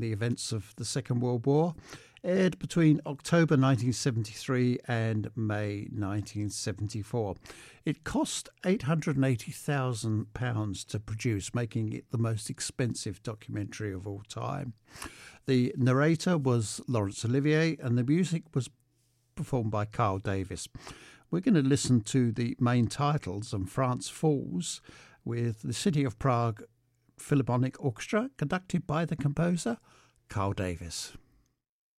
the events of the Second World War, aired between October 1973 and May 1974. It cost £880,000 to produce, making it the most expensive documentary of all time. The narrator was Laurence Olivier, and the music was performed by Carl Davis. We're going to listen to the main titles and France Falls with the City of Prague Philharmonic Orchestra, conducted by the composer Carl Davis.